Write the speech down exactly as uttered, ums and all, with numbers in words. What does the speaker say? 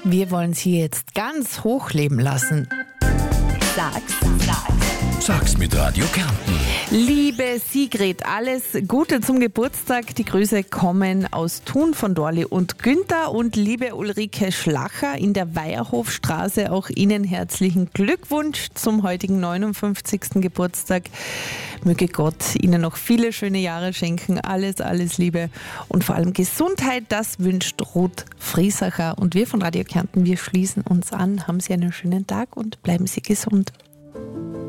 Wir wollen Sie jetzt ganz hochleben lassen. Sag's, sag's. Sag's mit Radio Kärnten. Liebe Sigrid, alles Gute zum Geburtstag. Die Grüße kommen aus Thun von Dorli und Günther. Und liebe Ulrike Schlacher in der Weierhofstraße, auch Ihnen herzlichen Glückwunsch zum heutigen neunundfünfzigsten Geburtstag. Möge Gott Ihnen noch viele schöne Jahre schenken. Alles, alles Liebe und vor allem Gesundheit. Das wünscht Ruth Friesacher. Und wir von Radio Kärnten, wir schließen uns an. Haben Sie einen schönen Tag und bleiben Sie gesund.